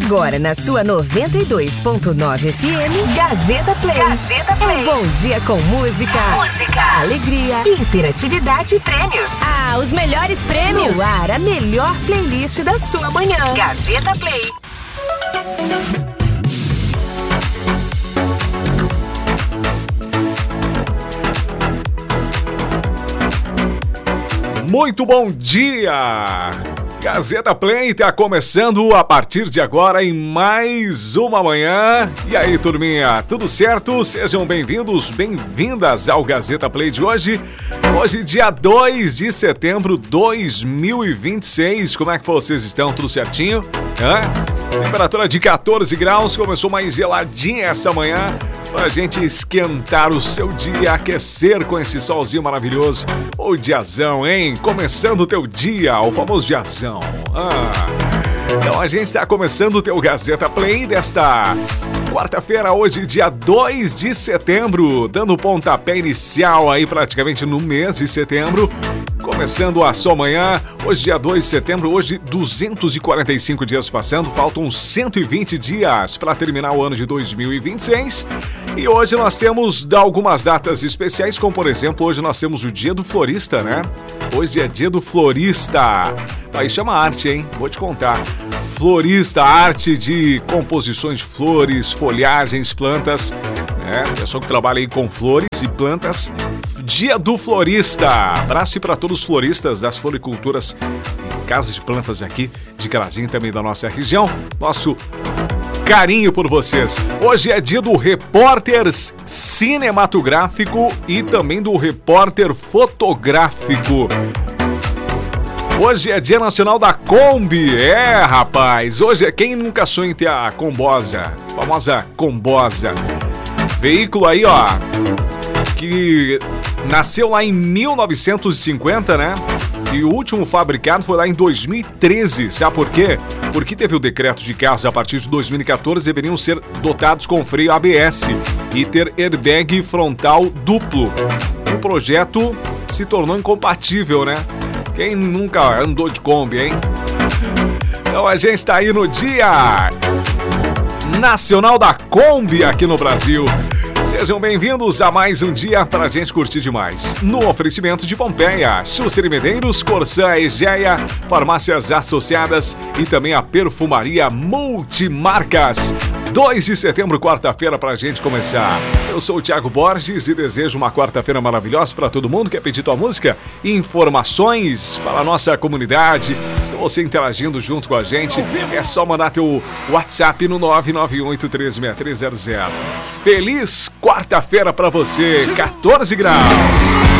Agora na sua 92.9 FM, Gazeta Play. Gazeta Play. Bom dia com música, alegria, interatividade e prêmios. Os melhores prêmios. No ar, a melhor playlist da sua manhã. Gazeta Play. Muito bom dia! Gazeta Play está começando a partir de agora em mais uma manhã. E aí, turminha, tudo certo? Sejam bem-vindos, bem-vindas ao Gazeta Play de hoje. Hoje, dia 2 de setembro de 2026. Como é que vocês estão? Tudo certinho? Temperatura de 14 graus, começou mais geladinha essa manhã. Pra gente esquentar o seu dia, aquecer com esse solzinho maravilhoso. O diazão, hein? Começando o teu dia, o famoso diazão. Então a gente tá começando o teu Gazeta Play desta quarta-feira, hoje, dia 2 de setembro, dando o pontapé inicial aí praticamente no mês de setembro. Começando a sua manhã, hoje dia 2 de setembro, hoje 245 dias passando, faltam 120 dias para terminar o ano de 2026. E hoje nós temos algumas datas especiais, como por exemplo, hoje nós temos o dia do florista, né? Hoje é dia do florista. Isso é uma arte, hein? Vou te contar. Florista, arte de composições de flores, folhagens, plantas, né? Pessoa que trabalha aí com flores e plantas. Dia do florista. Abraço para todos os floristas das floriculturas e casas de plantas aqui de Carazinho, também da nossa região. Nosso carinho por vocês. Hoje é dia do repórter cinematográfico e também do repórter fotográfico. Hoje é dia nacional da Kombi. Rapaz, hoje é quem nunca sonha em ter a Kombosa, a famosa Kombosa. Veículo aí, que nasceu lá em 1950, né? E o último fabricado foi lá em 2013. Sabe por quê? Porque teve o decreto de carros a partir de 2014 deveriam ser dotados com freio ABS e ter airbag frontal duplo. O projeto se tornou incompatível, né? Quem nunca andou de Kombi, hein? Então a gente tá aí no Dia Nacional da Kombi aqui no Brasil. Sejam bem-vindos a mais um dia pra gente curtir demais. No oferecimento de Pompeia, Schuster e Medeiros, Corsã, Egeia, Farmácias Associadas e também a Perfumaria Multimarcas. 2 de setembro, quarta-feira, pra gente começar. Eu sou o Thiago Borges e desejo uma quarta-feira maravilhosa pra todo mundo. Quer pedir tua música? Informações para a nossa comunidade. Se você interagindo junto com a gente, é só mandar teu WhatsApp no 991836300. Feliz quarta-feira pra você, 14 graus.